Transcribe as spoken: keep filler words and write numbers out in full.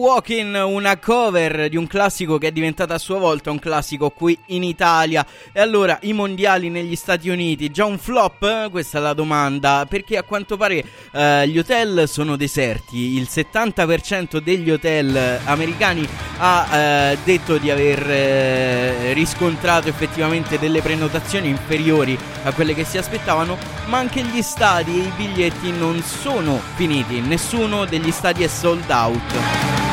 Walking, una cover di un classico che è diventata a sua volta un classico qui in Italia. E allora, i mondiali negli Stati Uniti, già un flop? Questa è la domanda, perché a quanto pare eh, gli hotel sono deserti. Il settanta per cento degli hotel americani ha eh, detto di aver eh, riscontrato effettivamente delle prenotazioni inferiori a quelle che si aspettavano, ma anche gli stadi e i biglietti non sono finiti, nessuno degli stadi è sold out.